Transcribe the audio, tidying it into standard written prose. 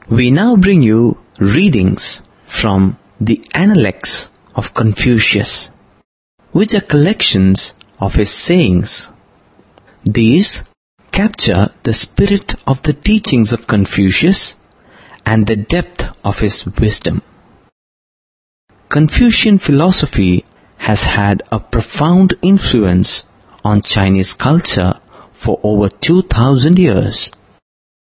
We now bring you readings from the Analects of Confucius, which are collections of his sayings. These capture the spirit of the teachings of Confucius and the depth of his wisdom. Confucian philosophy has had a profound influence on Chinese culture for over 2000 years.